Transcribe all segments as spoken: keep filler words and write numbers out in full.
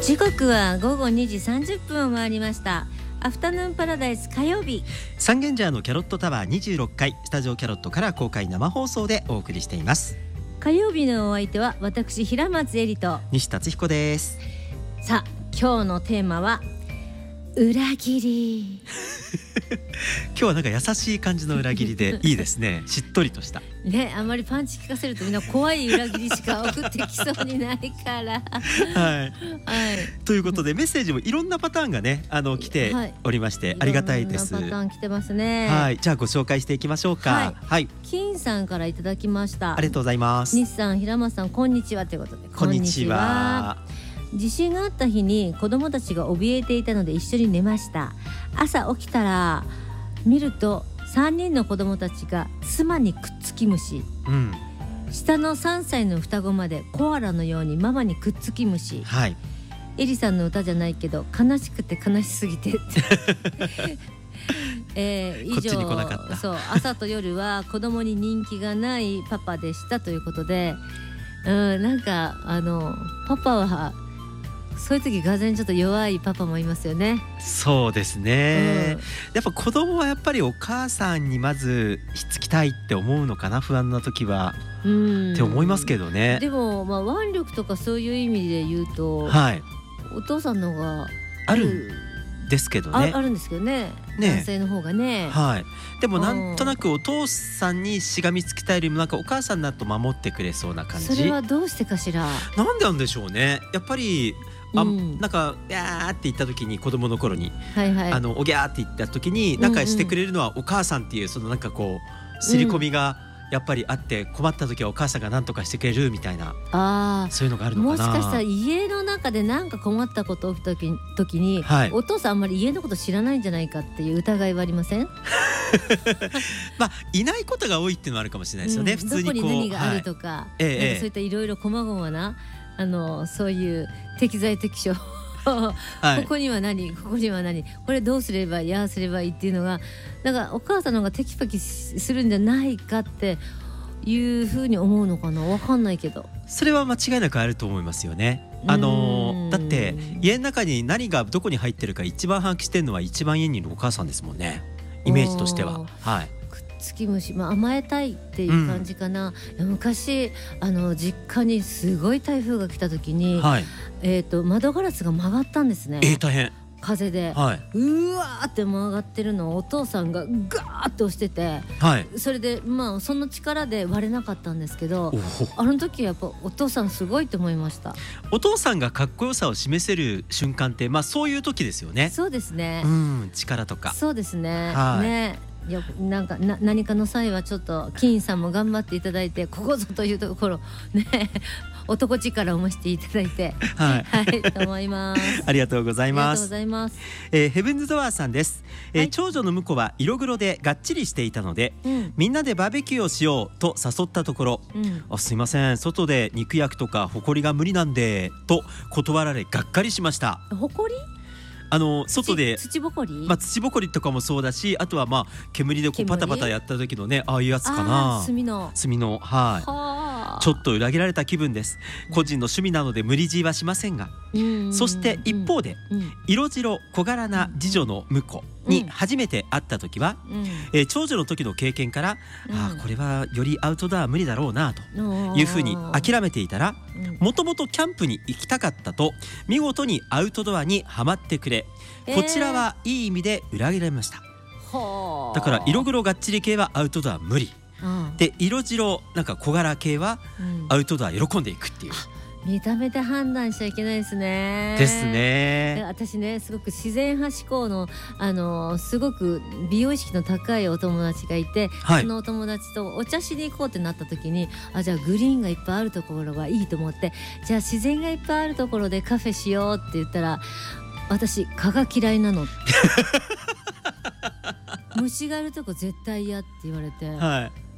時刻は午後にじさんじゅっぷんを回りました。アフタヌーンパラダイス火曜日、 サンゲンジャーのキャロットタワーにじゅうろっかいスタジオキャロットから公開生放送でお送りしています。 火曜日のお相手は私平松恵里と西達彦です。 さあ今日のテーマは裏切り今日はなんか優しい感じの裏切りでいいですねしっとりとしたね。あんまりパンチ効かせるとみんな怖い裏切りしか送ってきそうにないからはい、はい、ということでメッセージもいろんなパターンがねあの来ておりまして、はい、ありがたいです。 いろんなパターン来てますね。 はい、じゃあご紹介していきましょうか。はい、はい、 金さんからいただきました。 ありがとうございます。 西さん平松さんこんにちはということで、 こんにちは。 地震があった日に子供たちが怯えていたので一緒に寝ました。朝起きたら見るとさんにんの子供たちが妻にくっつき虫、うん、下のさんさいの双子までコアラのようにママにくっつき虫、はい、エリさんの歌じゃないけど悲しくて悲しすぎてえー、以上こっちに来なかった。 そう、朝と夜は子供に人気がないパパでしたということで、うん、なんかあのパパはそういう時がぜんちょっと弱いパパもいますよね。 そうですね、うん、やっぱ子供はやっぱりお母さんにまずひっつきたいって思うのかな、不安な時は、うん、って思いますけどね。 でも、まあ、腕力とかそういう意味で言うと、はい、お父さんの方があるんですけどね。 あ, あるんですけどね、ね、男性の方がね、はい、 でもなんとなくお父さんにしがみつきたいよりもなんかお母さんだと守ってくれそうな感じ。 それはどうしてかしら。 なんでなんでしょうね。やっぱりあ、うん、なんか「やー」って言った時に子供の頃に、はいはい、あのおぎゃーって言った時になんかしてくれるのはお母さんっていう、そのなんかこう刷り込みがやっぱりあって、困った時はお母さんが何とかしてくれるみたいな、あ、そういうのがあるのかな。 もしかしたら家の中で何か困ったこと起きた時に、時にはい、お父さんあんまり家のこと知らないんじゃないかっていう疑いはありませんまあいないことが多いっていうのはあるかもしれないですよね、うん、普通にこうどこに何があるとか、はい、なんかそういったいろいろ細々なあのそういう適材適所はい、ここには何、ここには何、これどうすればいい、ああすればいいっていうのがなんかお母さんの方がテキパキするんじゃないかっていうふうに思うのかな。わかんないけど、 それは間違いなくあると思いますよね。あのだって家の中に何がどこに入ってるか一番把握してるのは一番家にいるお母さんですもんね、イメージとしては。はい、 月虫、まあ、甘えたいっていう感じかな、うん、昔あの実家にすごい台風が来た時に、はい、えーと、窓ガラスが曲がったんですね。 えー、大変。 風で、はい、うわーって曲がってるのをお父さんがガーッと押してて、はい、それでまあその力で割れなかったんですけど、あの時やっぱお父さんすごいと思いました。 お父さんがかっこよさを示せる瞬間って、まあ、そういう時ですよね。 そうですね、 うん、力とか。 そうですね、はい、ね、いやなんかな何かの際はちょっと金さんも頑張っていただいて、ここぞというところね男力を増していただいて、はい、はい、と思いますありがとうございます。 ありがとうございます。 えー、ヘブンズドアーさんです。えーはい、長女の婿は色黒でがっちりしていたので、うん、みんなでバーベキューをしようと誘ったところ、うん、あすいません外で肉焼くとかホコリが無理なんでと断られがっかりしました。 ホコリ？ あの外で土ぼこり、 まあ、土ぼこりとかもそうだし、あとはまあ煙でこうパタパタやった時のね、ああいうやつかな。 炭の炭の、はい、はちょっと裏切られた気分です。個人の趣味なので無理強いはしませんが、うん、そして一方で、うん、色白小柄な次女の婿に初めて会った時は、うんえー、長女の時の経験から、うん、あこれはよりアウトドア無理だろうなというふうに諦めていたら、もともとキャンプに行きたかったと見事にアウトドアにはまってくれ、こちらはいい意味で裏切られました。だから色黒がっちり系はアウトドア無理、うん、で色白なんか小柄系はアウトドア喜んでいくっていう、 うん、見た目で判断しちゃいけないですね。 ですね。 私ねすごく自然派志向の、あのー、すごく美容意識の高いお友達がいて、はい、そのお友達とお茶しに行こうってなった時に、あじゃあグリーンがいっぱいあるところがいいと思って、じゃあ自然がいっぱいあるところでカフェしようって言ったら、私蚊が嫌いなの虫がいるとこ絶対嫌って言われて、はい、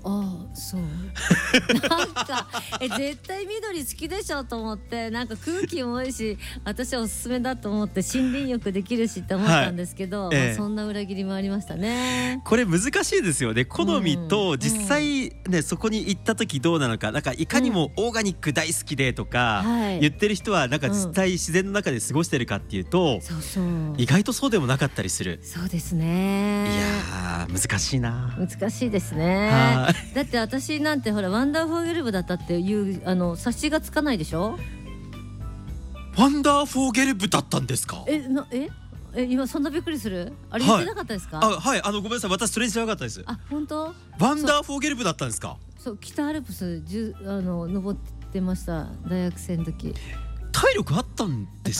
ああそうなんかえ絶対緑好きでしょと思って、なんか空気もいいし私はおすすめだと思って森林浴できるしって思ったんですけど、はいまあ、そんな裏切りもありましたね。 これ難しいですよね。好みと実際ね、うん、そこに行った時どうなのか、なんかいかにもオーガニック大好きでとか言ってる人はなんか実際自然の中で過ごしてるかっていうと、うん、そうそう意外とそうでもなかったりする。 そうですね。 いやー難しいな。 難しいですね。だって私なんてほらワンダーフォーゲル部だったっていうあの察しがつかないでしょ。 ワンダーフォーゲル部だったんですか。 えなええ今そんなびっくりする。あれ言ってなかったですか。 はい、あはいあのごめんなさい、私それに知らなかったです。 あ本当。 ワンダーフォーゲル部だったんですか。 そう北アルプスじゅあの登ってました大学生の時。 体力あったんです